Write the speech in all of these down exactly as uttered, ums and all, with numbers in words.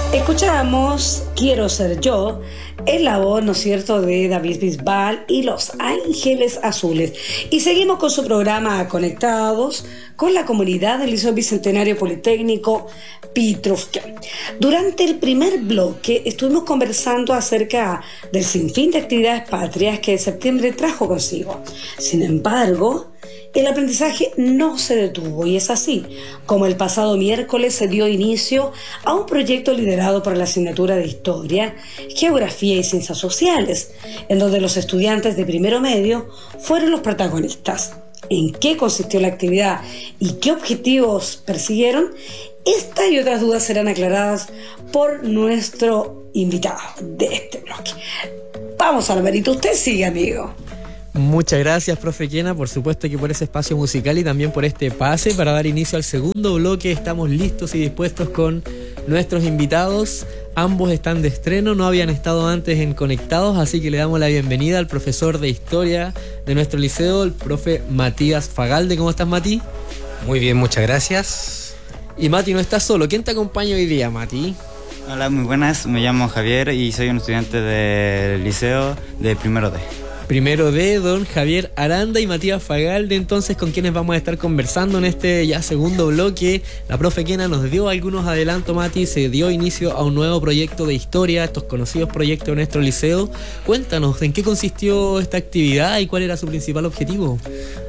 Escuchamos Quiero Ser Yo, es la voz, ¿no es cierto?, de David Bisbal y Los Ángeles Azules. Y seguimos con su programa Conectados con la comunidad del Liceo Bicentenario Politécnico Pitrufquén. Durante el primer bloque estuvimos conversando acerca del sinfín de actividades patrias que septiembre trajo consigo. Sin embargo, el aprendizaje no se detuvo y es así como el pasado miércoles se dio inicio a un proyecto liderado por la asignatura de Historia, Geografía y Ciencias Sociales, en donde los estudiantes de primero medio fueron los protagonistas. ¿En qué consistió la actividad y qué objetivos persiguieron? Esta y otras dudas serán aclaradas por nuestro invitado de este bloque. Vamos, Alvarito, usted sigue, amigo. Muchas gracias, profe Kena, por supuesto que por ese espacio musical y también por este pase para dar inicio al segundo bloque. Estamos listos y dispuestos con nuestros invitados. Ambos están de estreno, no habían estado antes en Conectados, así que le damos la bienvenida al profesor de Historia de nuestro liceo, el profe Matías Fagalde. ¿Cómo estás, Mati? Muy bien, muchas gracias. Y Mati, no estás solo. ¿Quién te acompaña hoy día, Mati? Hola, muy buenas. Me llamo Javier y soy un estudiante del liceo de primero D. Primero de don Javier Aranda y Matías Fagalde, entonces, con quienes vamos a estar conversando en este ya segundo bloque. La profe Kena nos dio algunos adelantos, Mati, se dio inicio a un nuevo proyecto de historia, estos conocidos proyectos de nuestro liceo. Cuéntanos, ¿en qué consistió esta actividad y cuál era su principal objetivo?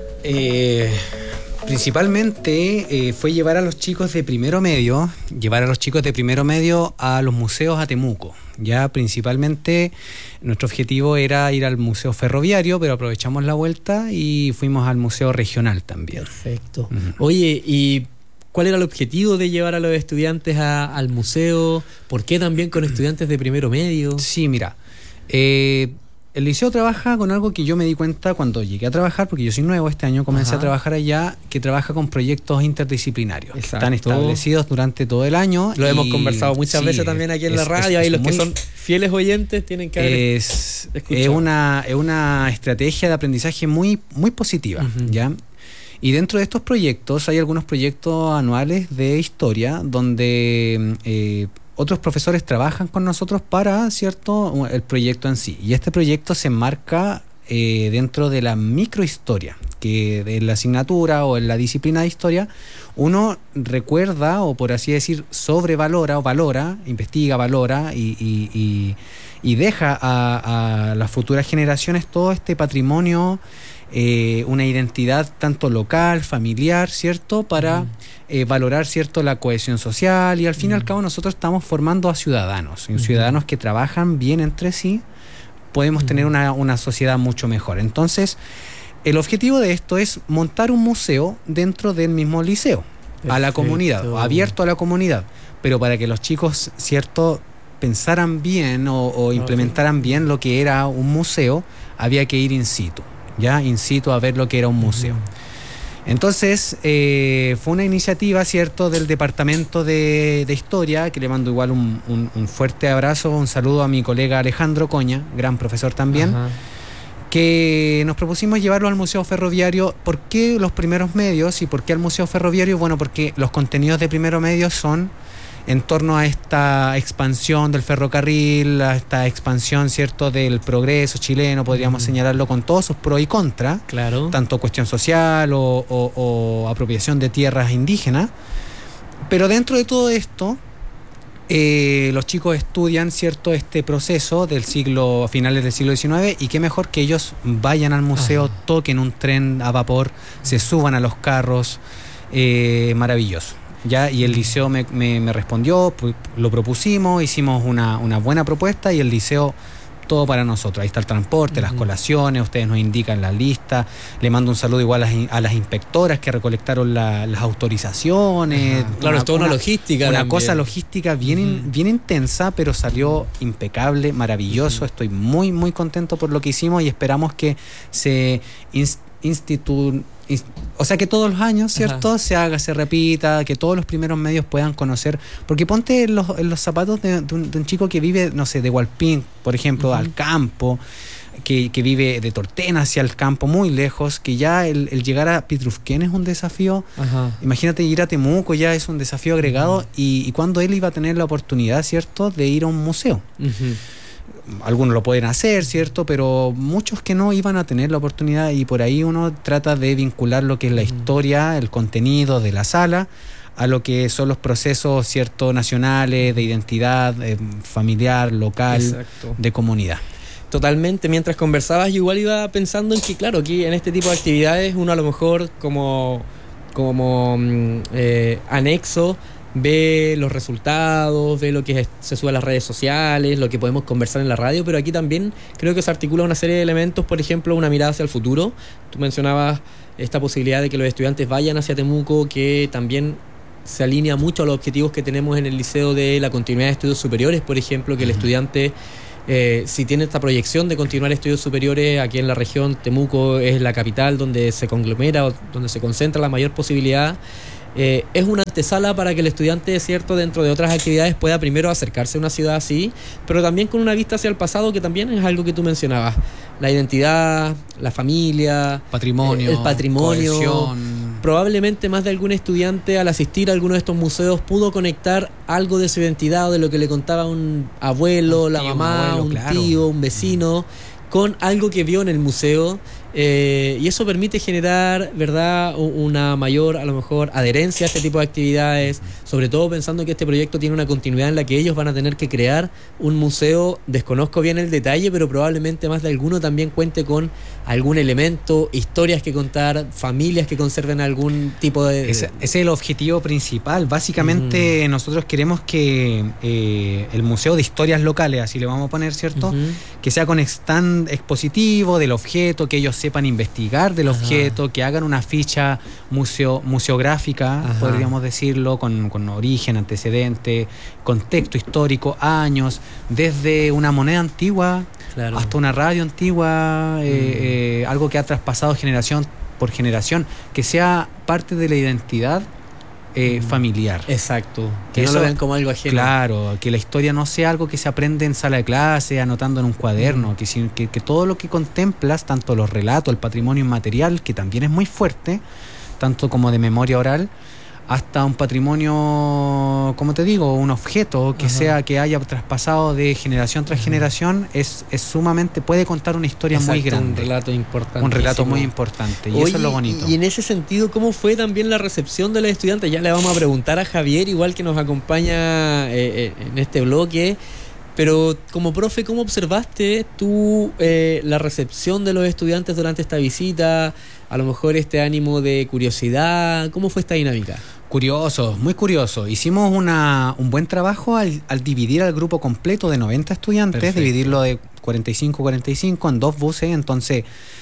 Eh, principalmente eh, fue llevar a los chicos de primero medio, llevar a los chicos de primero medio a los museos a Temuco. Ya principalmente nuestro objetivo era ir al Museo Ferroviario, pero aprovechamos la vuelta y fuimos al Museo Regional también. Perfecto. Uh-huh. Oye, ¿y cuál era el objetivo de llevar a los estudiantes a, al museo? ¿Por qué también con estudiantes de primero medio? Sí, mira, eh, el liceo trabaja con algo que yo me di cuenta cuando llegué a trabajar, porque yo soy nuevo este año, comencé Ajá. a trabajar allá, que trabaja con proyectos interdisciplinarios. Exacto. Que están establecidos durante todo el año. Lo y, hemos conversado muchas sí, veces también aquí en es, la radio, y los muy, que son fieles oyentes tienen que haber es, es una Es una estrategia de aprendizaje muy, muy positiva, uh-huh. ¿ya? Y dentro de estos proyectos hay algunos proyectos anuales de historia donde eh, otros profesores trabajan con nosotros para, ¿cierto?, el proyecto en sí. Y este proyecto se enmarca eh, dentro de la microhistoria, que en la asignatura o en la disciplina de historia uno recuerda, o por así decir, sobrevalora o valora, investiga, valora y, y, y, y deja a, a las futuras generaciones todo este patrimonio, eh, una identidad tanto local, familiar, ¿cierto?, para... Mm. Eh, valorar, ¿cierto?, la cohesión social, y al fin y mm. al cabo nosotros estamos formando a ciudadanos, y mm. ciudadanos que trabajan bien entre sí, podemos mm. tener una, una sociedad mucho mejor. Entonces, el objetivo de esto es montar un museo dentro del mismo liceo, Perfecto. a la comunidad, abierto a la comunidad, pero para que los chicos, ¿cierto?, pensaran bien o, o implementaran okay. bien lo que era un museo, había que ir in situ, ya, in situ a ver lo que era un museo. Mm. Entonces, eh, fue una iniciativa, ¿cierto?, del Departamento de, de Historia, que le mando igual un, un, un fuerte abrazo, un saludo a mi colega Alejandro Coña, gran profesor también, Ajá. que nos propusimos llevarlo al Museo Ferroviario. ¿Por qué los primeros medios y por qué al Museo Ferroviario? Bueno, porque los contenidos de primero medio son en torno a esta expansión del ferrocarril, a esta expansión, ¿cierto?, del progreso chileno, podríamos mm. señalarlo con todos sus pros y contras, claro. tanto cuestión social o, o, o apropiación de tierras indígenas. Pero dentro de todo esto, eh, los chicos estudian, ¿cierto?, este proceso del siglo, a finales del siglo diecinueve, y qué mejor que ellos vayan al museo, Ajá. toquen un tren a vapor, se suban a los carros, eh, maravilloso. Ya, y el liceo me, me, me respondió, pues, lo propusimos, hicimos una, una buena propuesta, y el liceo, todo para nosotros. Ahí está el transporte, uh-huh. las colaciones, ustedes nos indican la lista. Le mando un saludo igual a las, a las inspectoras que recolectaron la, las autorizaciones. Uh-huh. Claro, es toda una, una logística. Una también. cosa logística bien, uh-huh. in, bien intensa, pero salió impecable, maravilloso. Uh-huh. Estoy muy, muy contento por lo que hicimos y esperamos que se inst, institu o sea, que todos los años, ¿cierto? Ajá. Se haga, se repita, que todos los primeros medios puedan conocer. Porque ponte en los, en los zapatos de, de, un, de un chico que vive, no sé, de Hualpín, por ejemplo, uh-huh. al campo, que, que vive de Tortena hacia el campo, muy lejos, que ya el, el llegar a Pitrufquén es un desafío. Ajá. Imagínate ir a Temuco, ya es un desafío agregado. Uh-huh. y, y cuando él iba a tener la oportunidad, ¿cierto?, de ir a un museo. Uh-huh. Algunos lo pueden hacer, ¿cierto? Pero muchos que no iban a tener la oportunidad, y por ahí uno trata de vincular lo que es la historia, el contenido de la sala, a lo que son los procesos, ¿cierto?, nacionales, de identidad eh, familiar, local, exacto, de comunidad. Totalmente. Mientras conversabas, yo igual iba pensando en que, claro, aquí en este tipo de actividades uno a lo mejor como, como eh, anexo ve los resultados, ve lo que se sube a las redes sociales, lo que podemos conversar en la radio, pero aquí también creo que se articula una serie de elementos, por ejemplo, una mirada hacia el futuro. Tú mencionabas esta posibilidad de que los estudiantes vayan hacia Temuco, que también se alinea mucho a los objetivos que tenemos en el liceo de la continuidad de estudios superiores, por ejemplo, que el estudiante, eh, si tiene esta proyección de continuar estudios superiores aquí en la región, Temuco es la capital donde se conglomera, donde se concentra la mayor posibilidad. Eh, es una antesala para que el estudiante, cierto, dentro de otras actividades pueda primero acercarse a una ciudad así, pero también con una vista hacia el pasado, que también es algo que tú mencionabas, la identidad, la familia, patrimonio, eh, el patrimonio, cohesión. Probablemente más de algún estudiante al asistir a alguno de estos museos pudo conectar algo de su identidad o de lo que le contaba un abuelo, un la tío, mamá, un, abuelo, un claro. tío, un vecino, con algo que vio en el museo. Eh, y eso permite generar, ¿verdad?, una mayor, a lo mejor, adherencia a este tipo de actividades, sobre todo pensando que este proyecto tiene una continuidad en la que ellos van a tener que crear un museo. Desconozco bien el detalle, pero probablemente más de alguno también cuente con algún elemento, historias que contar, familias que conserven algún tipo de... Ese, ese es el objetivo principal. Básicamente uh-huh. nosotros queremos que eh, el Museo de Historias Locales, así le vamos a poner, ¿cierto?, uh-huh. que sea con stand expositivo del objeto, que ellos sepan investigar del Ajá. objeto, que hagan una ficha museo, museográfica, Ajá. podríamos decirlo, con, con origen, antecedente, contexto histórico, años, desde una moneda antigua claro. hasta una radio antigua, mm. eh, eh, algo que ha traspasado generación por generación, que sea parte de la identidad Eh, familiar. Exacto. Que eso, no lo ven como algo ajeno. Claro, que la historia no sea algo que se aprende en sala de clase, anotando en un cuaderno, mm. que, que, que todo lo que contemplas, tanto los relatos, el patrimonio inmaterial, que también es muy fuerte, tanto como de memoria oral, hasta un patrimonio, como te digo, un objeto que Ajá. sea que haya traspasado de generación tras Ajá. generación, es, es sumamente, puede contar una historia Exacto, muy grande. Un relato importante. Un relato muy importante. Y Oye, eso es lo bonito. Y en ese sentido, ¿cómo fue también la recepción de los estudiantes? Ya le vamos a preguntar a Javier, igual que nos acompaña eh, en este bloque. Pero como profe, ¿cómo observaste tú eh, la recepción de los estudiantes durante esta visita? A lo mejor este ánimo de curiosidad. ¿Cómo fue esta dinámica? Curioso, muy curioso. Hicimos una, un buen trabajo al, al dividir al grupo completo de noventa estudiantes, Perfecto. dividirlo de cuarenta y cinco cuarenta y cinco en dos buses. Entonces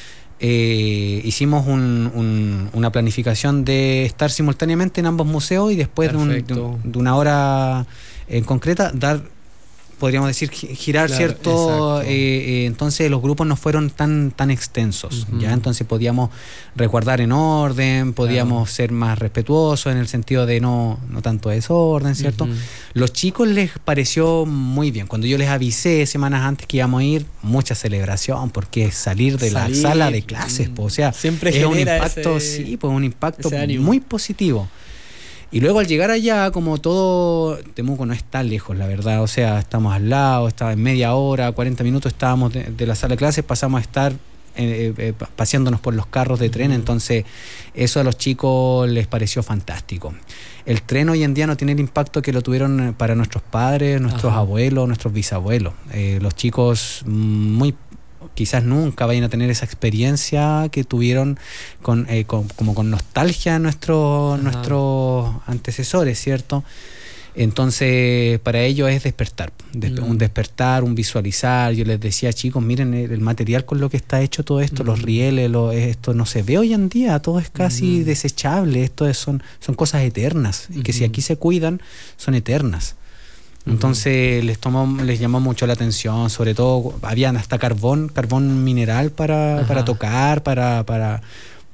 eh, hicimos un, un, una planificación de estar simultáneamente en ambos museos y después de, un, de, un, de una hora en concreta dar... podríamos decir girar, claro, cierto, eh, eh, entonces los grupos no fueron tan tan extensos, uh-huh. ya entonces podíamos resguardar en orden, podíamos claro. ser más respetuosos en el sentido de no no tanto desorden, cierto. Uh-huh. Los chicos les pareció muy bien. Cuando yo les avisé semanas antes que íbamos a ir, mucha celebración, porque salir de salir, la sala de clases, pues, o sea, siempre es un impacto, ese, sí, pues un impacto muy positivo. Y luego al llegar allá, como todo, Temuco no está lejos, la verdad, o sea, estamos al lado, estaba en media hora, cuarenta minutos estábamos de, de la sala de clases, pasamos a estar eh, eh, paseándonos por los carros de tren, entonces eso a los chicos les pareció fantástico. El tren hoy en día no tiene el impacto que lo tuvieron para nuestros padres, nuestros Ajá. abuelos, nuestros bisabuelos. Eh, los chicos muy quizás nunca vayan a tener esa experiencia que tuvieron con, eh, con como con nostalgia nuestros nuestros antecesores, ¿cierto? Entonces para ellos es despertar, despe- mm. un despertar, un visualizar. Yo les decía, chicos, miren el, el material con lo que está hecho todo esto, mm. los rieles, lo, esto no se ve hoy en día, todo es casi mm. desechable, esto es, son, son cosas eternas, mm-hmm. y que si aquí se cuidan, son eternas. Entonces les tomó, les llamó mucho la atención, sobre todo habían hasta carbón, carbón mineral para, para tocar, para, para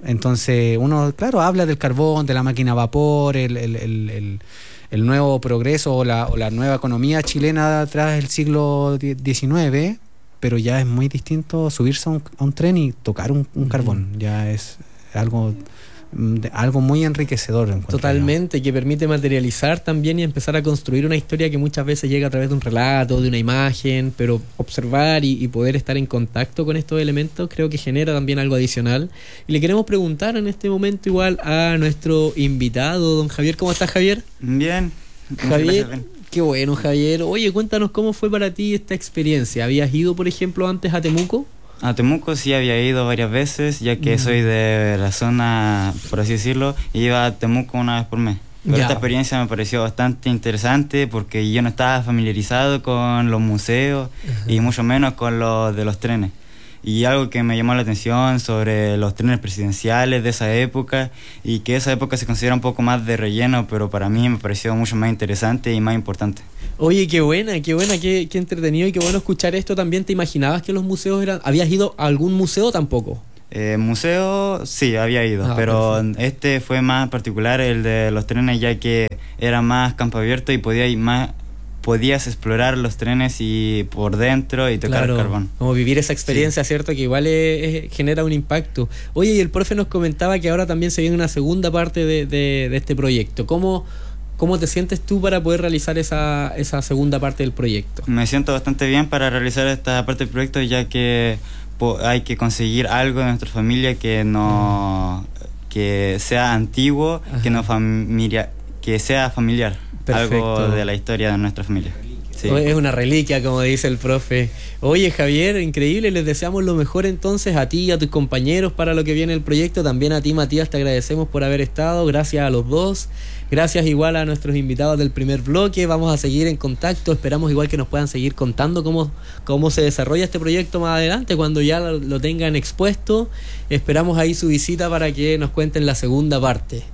Entonces uno, claro, habla del carbón, de la máquina a vapor, el, el, el, el, el nuevo progreso o la, o la nueva economía chilena tras el siglo diecinueve, pero ya es muy distinto subirse a un, a un tren y tocar un, un carbón. Ya es algo... De algo muy enriquecedor. Totalmente, yo. Que permite materializar también y empezar a construir una historia que muchas veces llega a través de un relato, de una imagen, pero observar y, y poder estar en contacto con estos elementos creo que genera también algo adicional. Y le queremos preguntar en este momento igual a nuestro invitado, don Javier. ¿Cómo estás, Javier? Bien. Javier, bien. Qué bueno, Javier. Oye, cuéntanos cómo fue para ti esta experiencia. ¿Habías ido, por ejemplo, antes a Temuco? A Temuco sí había ido varias veces, ya que mm. soy de la zona, por así decirlo, y iba a Temuco una vez por mes. Pero ya. Esta experiencia me pareció bastante interesante porque yo no estaba familiarizado con los museos uh-huh. y mucho menos con los de los trenes. Y algo que me llamó la atención sobre los trenes presidenciales de esa época, y que esa época se considera un poco más de relleno, pero para mí me pareció mucho más interesante y más importante. Oye, qué buena, qué buena, qué, qué entretenido y qué bueno escuchar esto también. ¿Te imaginabas que los museos eran...? ¿Habías ido a algún museo tampoco? Eh, museo, sí, había ido, ah, pero perfecto. Este fue más particular, el de los trenes, ya que era más campo abierto y podía ir más... podías explorar los trenes y por dentro y tocar claro, el carbón. Como vivir esa experiencia, sí. ¿Cierto? Que igual es, es, genera un impacto. Oye, y el profe nos comentaba que ahora también se viene una segunda parte de, de, de este proyecto. ¿Cómo, ¿Cómo te sientes tú para poder realizar esa, esa segunda parte del proyecto? Me siento bastante bien para realizar esta parte del proyecto, ya que po, hay que conseguir algo de nuestra familia que no mm. que sea antiguo, Ajá. que no familia, que sea familiar. Perfecto. Algo de la historia de nuestra familia. Sí. Es una reliquia, como dice el profe. Oye, Javier, increíble, les deseamos lo mejor entonces a ti y a tus compañeros para lo que viene el proyecto. También a ti, Matías, te agradecemos por haber estado. Gracias a los dos. Gracias igual a nuestros invitados del primer bloque. Vamos a seguir en contacto. Esperamos igual que nos puedan seguir contando cómo, cómo se desarrolla este proyecto más adelante, cuando ya lo, lo tengan expuesto. Esperamos ahí su visita para que nos cuenten la segunda parte.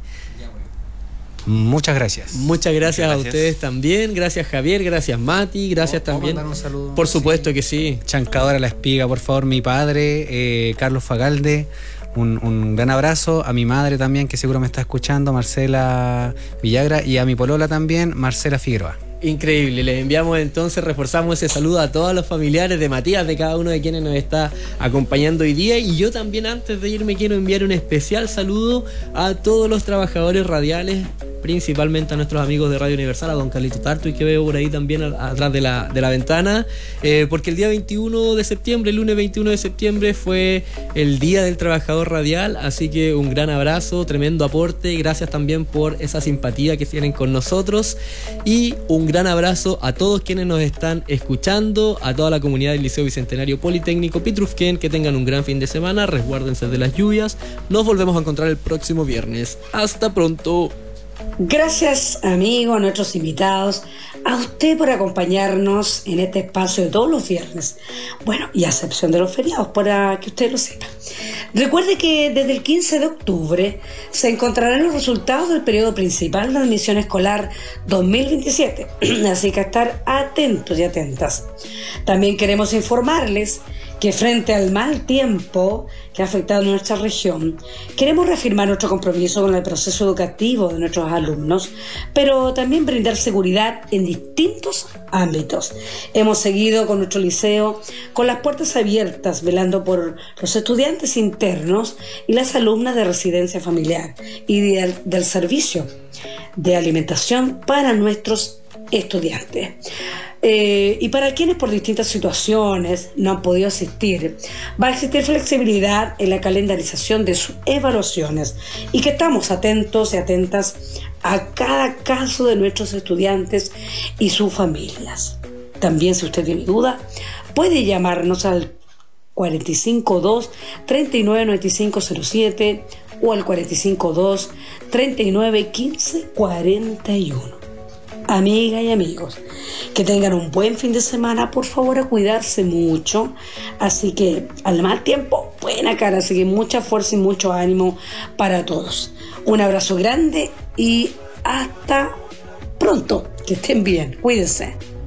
Muchas gracias. Muchas gracias, Muchas gracias a ustedes también. Gracias, Javier. Gracias, Mati. Gracias ¿Puedo también. mandar un saludo? Por supuesto sí. que sí. Chancadora La Espiga, por favor, mi padre, eh, Carlos Fagalde. Un, un gran abrazo a mi madre también, que seguro me está escuchando, Marcela Villagra, y a mi polola también, Marcela Figueroa. Increíble, les enviamos entonces, reforzamos ese saludo a todos los familiares de Matías, de cada uno de quienes nos está acompañando hoy día. Y yo también, antes de irme, quiero enviar un especial saludo a todos los trabajadores radiales, principalmente a nuestros amigos de Radio Universal, a don Carlito Tarto, y que veo por ahí también atrás de la, de la ventana, eh, porque el día veintiuno de septiembre, el lunes veintiuno de septiembre, fue el Día del Trabajador Radial, así que un gran abrazo, tremendo aporte, gracias también por esa simpatía que tienen con nosotros, y un gran abrazo a todos quienes nos están escuchando, a toda la comunidad del Liceo Bicentenario Politécnico Pitrufquén, que tengan un gran fin de semana, resguárdense de las lluvias, nos volvemos a encontrar el próximo viernes. Hasta pronto. Gracias, amigos, a nuestros invitados, a usted por acompañarnos en este espacio de todos los viernes. Bueno, y a excepción de los feriados, para que usted lo sepa. Recuerde que desde el quince de octubre se encontrarán los resultados del periodo principal de admisión escolar dos mil veintisiete, así que a estar atentos y atentas. También queremos informarles que frente al mal tiempo que ha afectado a nuestra región, queremos reafirmar nuestro compromiso con el proceso educativo de nuestros alumnos, pero también brindar seguridad en distintos ámbitos. Hemos seguido con nuestro liceo con las puertas abiertas, velando por los estudiantes internos y las alumnas de residencia familiar y del, del servicio de alimentación para nuestros estudiantes. Eh, y para quienes por distintas situaciones no han podido asistir, va a existir flexibilidad en la calendarización de sus evaluaciones, y que estamos atentos y atentas a cada caso de nuestros estudiantes y sus familias. También, si usted tiene duda, puede llamarnos al cuarenta y cinco dos, treinta y nueve noventa y cinco cero siete o al cuarenta y cinco dos, treinta y nueve quince cuarenta y uno. Amigas y amigos, que tengan un buen fin de semana, por favor, a cuidarse mucho. Así que al mal tiempo, buena cara, así que mucha fuerza y mucho ánimo para todos. Un abrazo grande y hasta pronto, que estén bien, cuídense.